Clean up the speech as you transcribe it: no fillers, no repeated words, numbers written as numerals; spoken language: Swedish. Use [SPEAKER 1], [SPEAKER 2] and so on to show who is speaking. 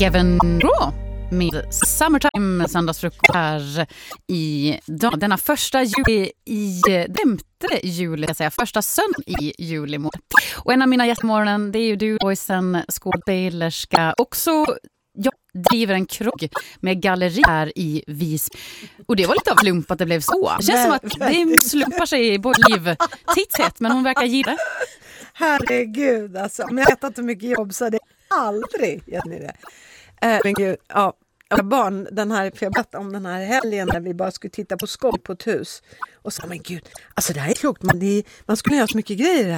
[SPEAKER 1] Kevin Raw med Summertime söndagsfrukost här i denna första juli i 5 juli, jag säga, första söndag i juli. Och en av mina gästmorgonen, det är ju du, Boysen, skådespelerska. Också jag driver en krog med galleri här i Visby. Och det var lite av slump att det blev så. Det känns som att det slumpar sig i både liv tidshett, men hon verkar gilla det.
[SPEAKER 2] Herregud, alltså. Om jag vet inte hur mycket jobb så är det aldrig gett ni det. Men gud, ja. Barn, för jag berättade om den här helgen när vi bara skulle titta på skoj på ett hus. Och så, men gud, alltså det här är klokt. Man skulle göra så mycket grejer här.